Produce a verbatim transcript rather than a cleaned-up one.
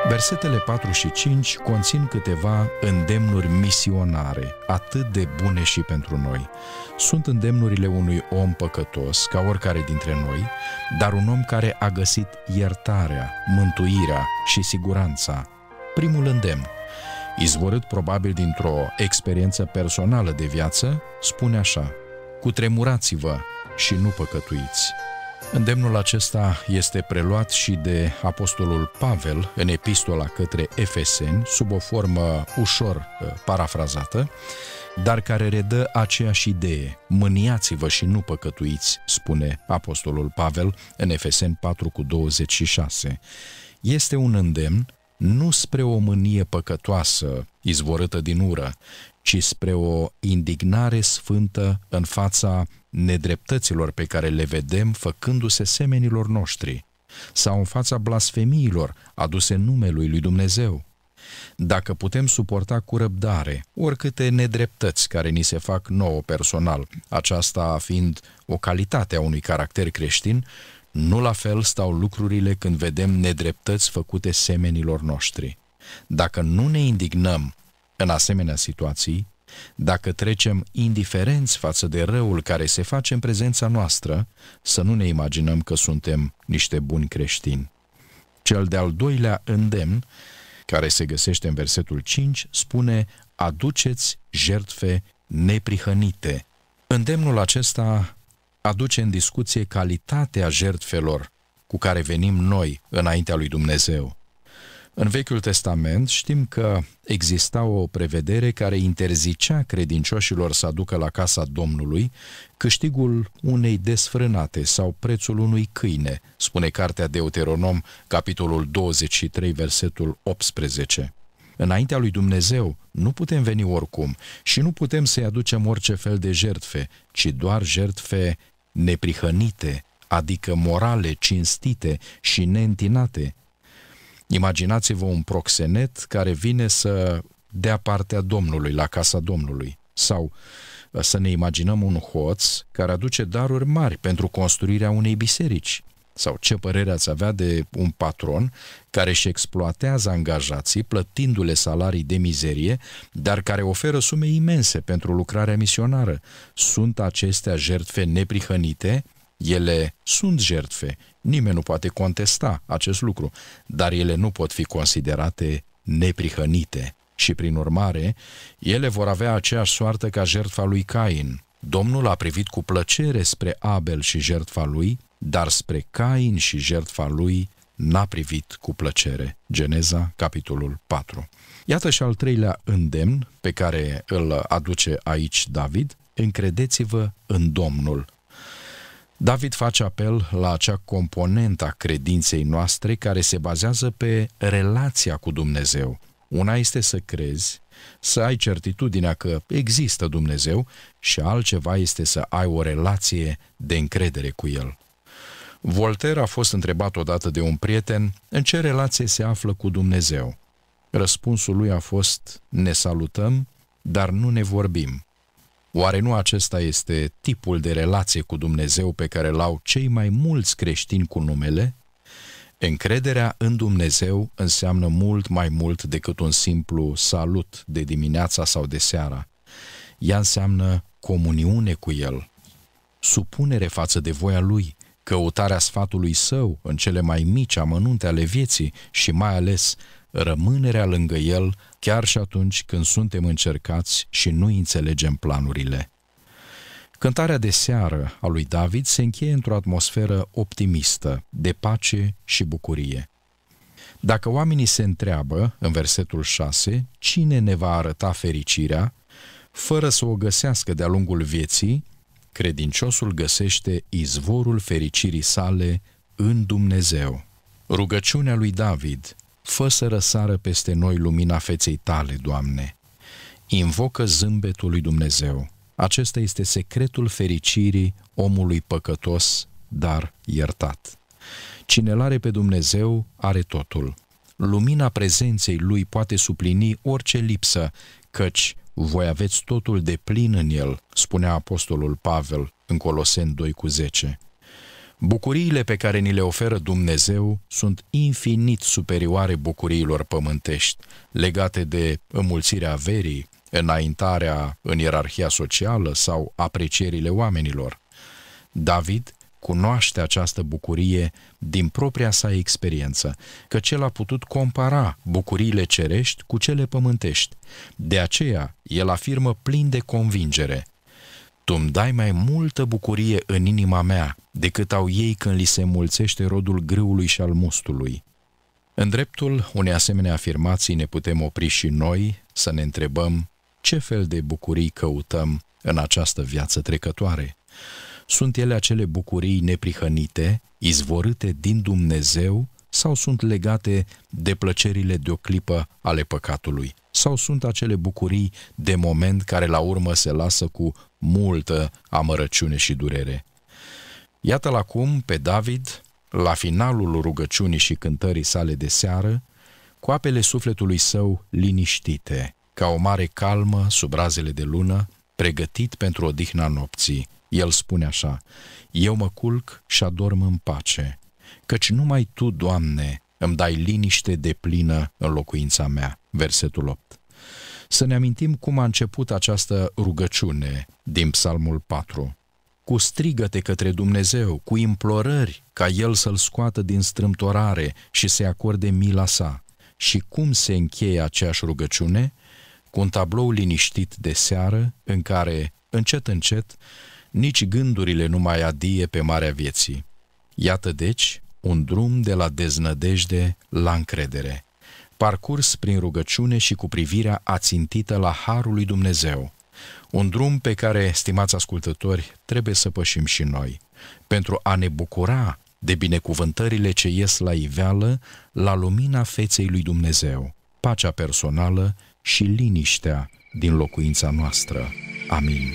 Versetele patru și cinci conțin câteva îndemnuri misionare, atât de bune și pentru noi. Sunt îndemnurile unui om păcătos, ca oricare dintre noi, dar un om care a găsit iertarea, mântuirea și siguranța. Primul îndemn, izvorât probabil dintr-o experiență personală de viață, spune așa: cutremurați-vă și nu păcătuiți. Îndemnul acesta este preluat și de apostolul Pavel în epistola către Efeseni, sub o formă ușor parafrazată, dar care redă aceeași idee: mâniați-vă și nu păcătuiți, spune apostolul Pavel în Efeseni patru cu douăzeci și șase. Este un îndemn nu spre o mânie păcătoasă izvorâtă din ură, ci spre o indignare sfântă în fața nedreptăților pe care le vedem făcându-se semenilor noștri, sau în fața blasfemiilor aduse numelui lui Dumnezeu. Dacă putem suporta cu răbdare oricâte nedreptăți care ni se fac nouă personal, aceasta fiind o calitate a unui caracter creștin, nu la fel stau lucrurile când vedem nedreptăți făcute semenilor noștri. Dacă nu ne indignăm în asemenea situații, dacă trecem indiferenți față de răul care se face în prezența noastră, să nu ne imaginăm că suntem niște buni creștini. Cel de-al doilea îndemn, care se găsește în versetul cinci, spune: aduceți jertfe neprihănite. Îndemnul acesta aduce în discuție calitatea jertfelor cu care venim noi înaintea lui Dumnezeu. În Vechiul Testament știm că exista o prevedere care interzicea credincioșilor să aducă la casa Domnului câștigul unei desfrânate sau prețul unui câine, spune cartea Deuteronom, capitolul douăzeci și trei, versetul optsprezece. Înaintea lui Dumnezeu nu putem veni oricum și nu putem să-i aducem orice fel de jertfe, ci doar jertfe neprihănite, adică morale, cinstite și neîntinate. Imaginați-vă un proxenet care vine să dea partea Domnului la casa Domnului, sau să ne imaginăm un hoț care aduce daruri mari pentru construirea unei biserici. Sau ce părere ați avea de un patron care își exploatează angajații plătindu-le salarii de mizerie, dar care oferă sume imense pentru lucrarea misionară? Sunt acestea jertfe neprihănite? Ele sunt jertfe, nimeni nu poate contesta acest lucru, dar ele nu pot fi considerate neprihănite și, prin urmare, ele vor avea aceeași soartă ca jertfa lui Cain. Domnul a privit cu plăcere spre Abel și jertfa lui, dar spre Cain și jertfa lui n-a privit cu plăcere. Geneza, capitolul patru. Iată și al treilea îndemn pe care îl aduce aici David: încredeți-vă în Domnul. David face apel la acea componentă a credinței noastre care se bazează pe relația cu Dumnezeu. Una este să crezi, să ai certitudinea că există Dumnezeu, și altceva este să ai o relație de încredere cu El. Voltaire a fost întrebat odată de un prieten în ce relație se află cu Dumnezeu. Răspunsul lui a fost: ne salutăm, dar nu ne vorbim. Oare nu acesta este tipul de relație cu Dumnezeu pe care l-au cei mai mulți creștini cu numele? Încrederea în Dumnezeu înseamnă mult mai mult decât un simplu salut de dimineața sau de seara. Ea înseamnă comuniune cu El, supunere față de voia Lui, căutarea sfatului Său în cele mai mici amănunte ale vieții și mai ales rămânerea lângă El chiar și atunci când suntem încercați și nu înțelegem planurile. Cântarea de seară a lui David se încheie într-o atmosferă optimistă, de pace și bucurie. Dacă oamenii se întreabă, în versetul șase, cine ne va arăta fericirea, fără să o găsească de-a lungul vieții, credinciosul găsește izvorul fericirii sale în Dumnezeu. Rugăciunea lui David: fă să răsară peste noi lumina feței tale, Doamne. Invocă zâmbetul lui Dumnezeu. Acesta este secretul fericirii omului păcătos, dar iertat. Cine l-are pe Dumnezeu are totul. Lumina prezenței Lui poate suplini orice lipsă, căci voi aveți totul de plin în El, spunea apostolul Pavel în Coloseni doi cu zece. Bucuriile pe care ni le oferă Dumnezeu sunt infinit superioare bucuriilor pământești, legate de înmulțirea averii, înaintarea în ierarhia socială sau aprecierile oamenilor. David cunoaște această bucurie din propria sa experiență, căci el a putut compara bucuriile cerești cu cele pământești. De aceea, el afirmă plin de convingere: Tu îmi dai mai multă bucurie în inima mea decât au ei când li se înmulțește rodul grâului și al mustului. În dreptul unei asemenea afirmații ne putem opri și noi să ne întrebăm ce fel de bucurii căutăm în această viață trecătoare. Sunt ele acele bucurii neprihănite, izvorâte din Dumnezeu, sau sunt legate de plăcerile de o clipă ale păcatului? Sau sunt acele bucurii de moment care la urmă se lasă cu multă amărăciune și durere? Iată-l acum pe David, la finalul rugăciunii și cântării sale de seară, cu apele sufletului său liniștite, ca o mare calmă sub razele de lună, pregătit pentru odihna nopții. El spune așa: Eu mă culc și adorm în pace, căci numai Tu, Doamne, îmi dai liniște deplină în locuința mea. Versetul opt. Să ne amintim cum a început această rugăciune din Psalmul patru. Cu strigăte către Dumnezeu, cu implorări ca El să-l scoată din strâmtorare și să-i acorde mila sa. Și cum se încheie aceeași rugăciune? Cu un tablou liniștit de seară, în care, încet, încet, nici gândurile nu mai adie pe marea vieții. Iată deci un drum de la deznădejde la încredere, parcurs prin rugăciune și cu privirea ațintită la harul lui Dumnezeu. Un drum pe care, stimați ascultători, trebuie să pășim și noi, pentru a ne bucura de binecuvântările ce ies la iveală la lumina feței lui Dumnezeu, pacea personală și liniștea din locuința noastră. Amin.